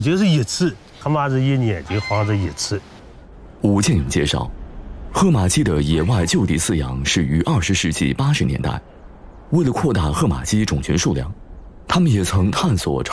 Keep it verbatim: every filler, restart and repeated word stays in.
就是一次，他妈这一年就放这一次。 吴建勇介绍，褐马鸡的野外就地饲养始于二十世纪八十年代。为了扩大褐马鸡种群数量，他们也曾探索